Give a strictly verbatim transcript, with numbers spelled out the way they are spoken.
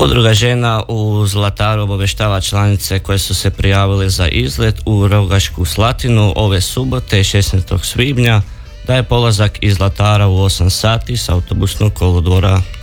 Udruga žena u Zlataru obavještava članice koje su se prijavile za izlet u Rogašku Slatinu ove subote šesnaestog svibnja da je polazak iz Zlatara u osam sati s autobusnog kolodvora